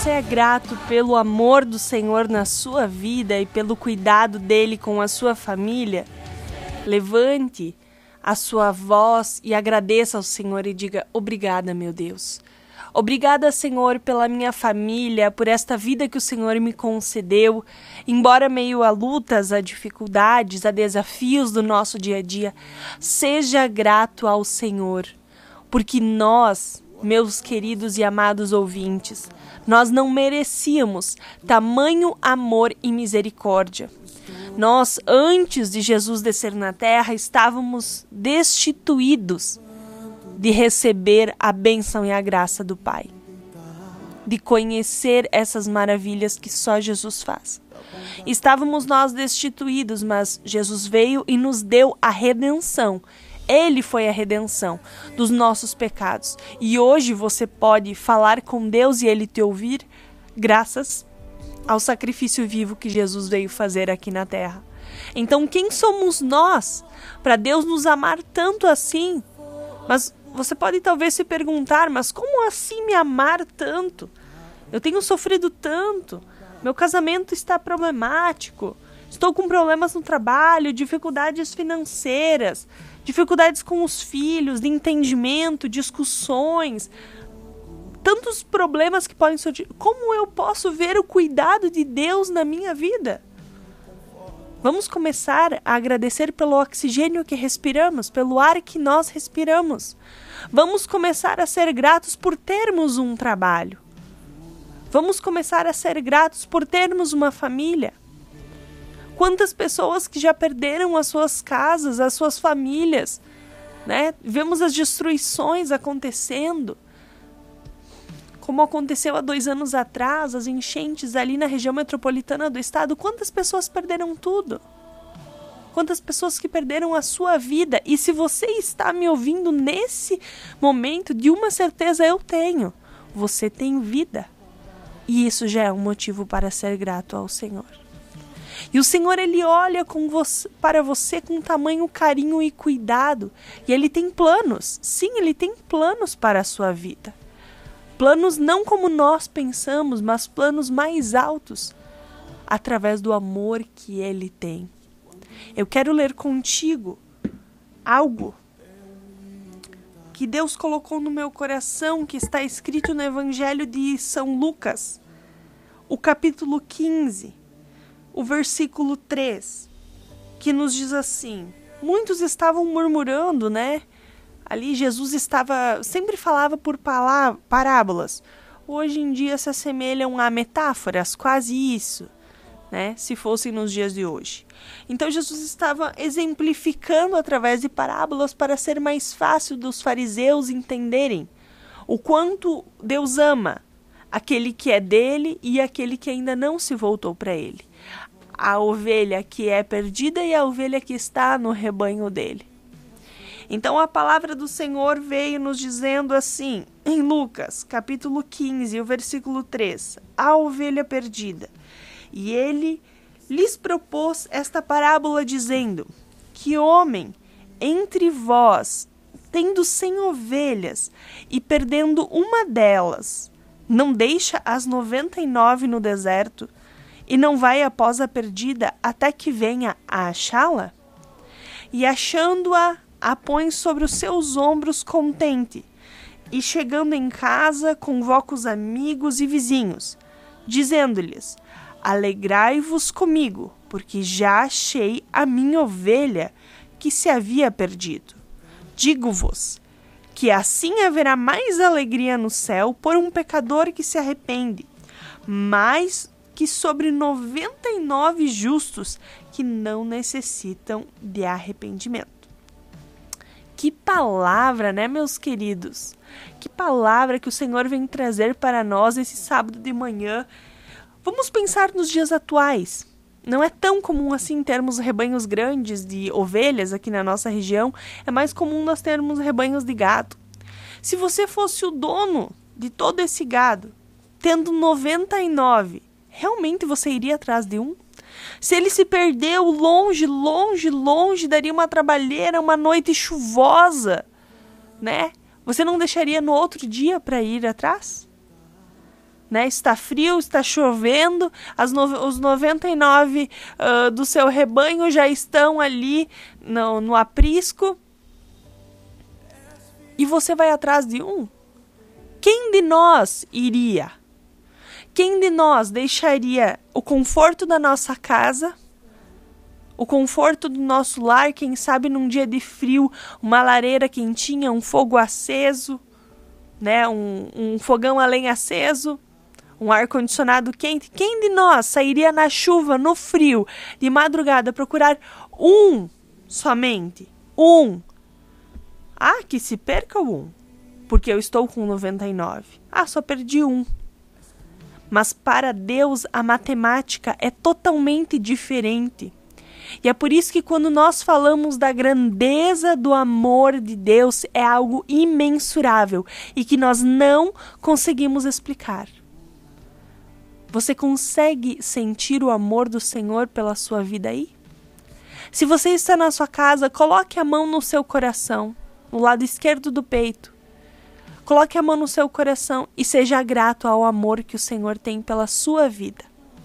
você é grato pelo amor do Senhor na sua vida e pelo cuidado dele com a sua família, levante a sua voz e agradeça ao Senhor e diga: obrigada, meu Deus. Obrigada, Senhor, pela minha família, por esta vida que o Senhor me concedeu. Embora meio a lutas, a dificuldades, a desafios do nosso dia a dia, seja grato ao Senhor, porque nós, meus queridos e amados ouvintes, nós não merecíamos tamanho amor e misericórdia. Nós, antes de Jesus descer na terra, estávamos destituídos de receber a bênção e a graça do Pai, de conhecer essas maravilhas que só Jesus faz. Estávamos nós destituídos, mas Jesus veio e nos deu a redenção. Ele foi a redenção dos nossos pecados. E hoje você pode falar com Deus e Ele te ouvir graças ao sacrifício vivo que Jesus veio fazer aqui na terra. Então, quem somos nós para Deus nos amar tanto assim? Mas você pode talvez se perguntar, mas como assim me amar tanto? Eu tenho sofrido tanto, meu casamento está problemático, estou com problemas no trabalho, dificuldades financeiras, dificuldades com os filhos, de entendimento, discussões, tantos problemas que podem surgir. Como eu posso ver o cuidado de Deus na minha vida? Vamos começar a agradecer pelo oxigênio que respiramos, pelo ar que nós respiramos. Vamos começar a ser gratos por termos um trabalho. Vamos começar a ser gratos por termos uma família. Quantas pessoas que já perderam as suas casas, as suas famílias, né? Vemos as destruições acontecendo. Como aconteceu há 2 anos atrás, as enchentes ali na região metropolitana do estado. Quantas pessoas perderam tudo? Quantas pessoas que perderam a sua vida? E se você está me ouvindo nesse momento, de uma certeza eu tenho: você tem vida. E isso já é um motivo para ser grato ao Senhor. E o Senhor, Ele olha para você com tamanho carinho e cuidado. E Ele tem planos. Sim, Ele tem planos para a sua vida. Planos não como nós pensamos, mas planos mais altos, através do amor que Ele tem. Eu quero ler contigo algo que Deus colocou no meu coração, que está escrito no Evangelho de São Lucas, o capítulo 15, o versículo 3, que nos diz assim: muitos estavam murmurando, né? Ali Jesus sempre falava por parábolas. Hoje em dia se assemelham a metáforas, quase isso, né? Se fossem nos dias de hoje. Então Jesus estava exemplificando através de parábolas para ser mais fácil dos fariseus entenderem o quanto Deus ama aquele que é dele e aquele que ainda não se voltou para ele. A ovelha que é perdida e a ovelha que está no rebanho dele. Então a palavra do Senhor veio nos dizendo assim, em Lucas, capítulo 15, o versículo 3, a ovelha perdida. E ele lhes propôs esta parábola dizendo: que homem entre vós, tendo 100 ovelhas e perdendo uma delas, não deixa as 99 no deserto e não vai após a perdida até que venha a achá-la? E achando-a, a põe sobre os seus ombros contente, e chegando em casa, convoca os amigos e vizinhos, dizendo-lhes: alegrai-vos comigo, porque já achei a minha ovelha que se havia perdido. Digo-vos que assim haverá mais alegria no céu por um pecador que se arrepende, mais que sobre 99 justos que não necessitam de arrependimento. Que palavra, né, meus queridos? Que palavra que o Senhor vem trazer para nós esse sábado de manhã. Vamos pensar nos dias atuais. Não é tão comum assim termos rebanhos grandes de ovelhas aqui na nossa região. É mais comum nós termos rebanhos de gado. Se você fosse o dono de todo esse gado, tendo 99, realmente você iria atrás de um? Se ele se perdeu longe, longe, longe, daria uma trabalheira, uma noite chuvosa, né? Você não deixaria no outro dia para ir atrás? né? Está frio, está chovendo, os 99 do seu rebanho já estão ali no aprisco. E você vai atrás de um? Quem de nós iria? Quem de nós deixaria o conforto da nossa casa, o conforto do nosso lar, quem sabe num dia de frio, uma lareira quentinha, um fogo aceso, né? Um fogão a lenha aceso, um ar-condicionado quente? Quem de nós sairia na chuva, no frio, de madrugada, procurar um somente? Um. Ah, que se perca o um, porque eu estou com 99. Ah, só perdi um. Mas para Deus a matemática é totalmente diferente. E é por isso que quando nós falamos da grandeza do amor de Deus, é algo imensurável e que nós não conseguimos explicar. Você consegue sentir o amor do Senhor pela sua vida aí? Se você está na sua casa, coloque a mão no seu coração, no lado esquerdo do peito. Coloque a mão no seu coração e seja grato ao amor que o Senhor tem pela sua vida.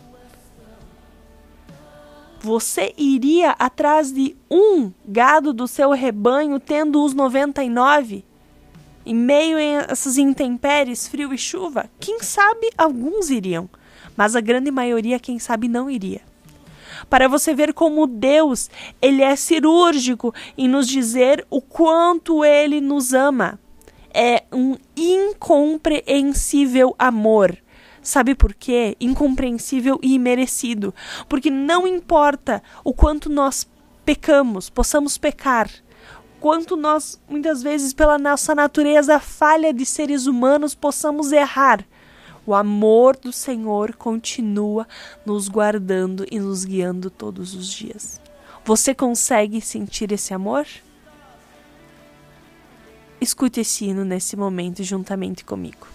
Você iria atrás de um gado do seu rebanho, tendo os 99? Em meio a essas intempéries, frio e chuva? Quem sabe alguns iriam, mas a grande maioria, quem sabe, não iria. Para você ver como Deus, Ele é cirúrgico em nos dizer o quanto Ele nos ama. É um incompreensível amor. Sabe por quê? Incompreensível e imerecido. Porque não importa o quanto nós pecamos, possamos pecar, quanto nós, muitas vezes, pela nossa natureza falha de seres humanos, possamos errar. O amor do Senhor continua nos guardando e nos guiando todos os dias. Você consegue sentir esse amor? Escute esse hino nesse momento juntamente comigo.